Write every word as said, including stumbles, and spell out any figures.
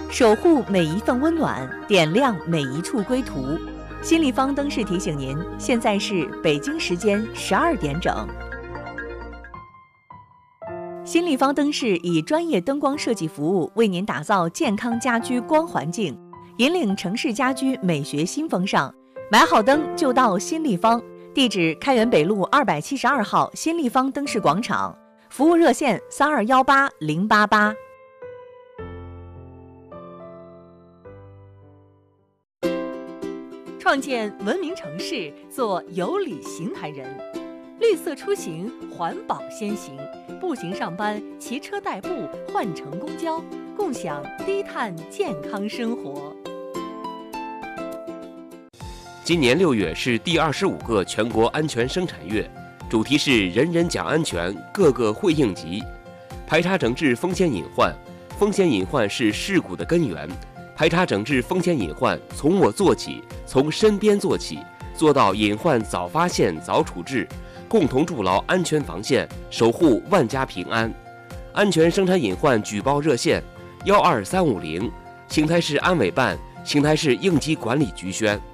守护每一份温暖，点亮每一处归途。新立方灯饰提醒您，现在是北京时间十二点整。新立方灯饰以专业灯光设计服务，为您打造健康家居光环境，引领城市家居美学新风尚。买好灯就到新立方，地址开元北路二百七十二号新立方灯饰广场，服务热线三二幺八零八八。创建文明城市，做有礼行台人。绿色出行，环保先行。步行上班，骑车代步，换乘公交，共享低碳健康生活。 今年六月是第二十五个全国安全生产月，主题是人人讲安全，个个会应急。排查整治风险隐患，风险隐患是事故的根源。排查整治风险隐患，从我做起，从身边做起，做到隐患早发现、早处置，共同筑牢安全防线，守护万家平安。安全生产隐患举报热线：幺二三五零，邢台市安委办、邢台市应急管理局宣。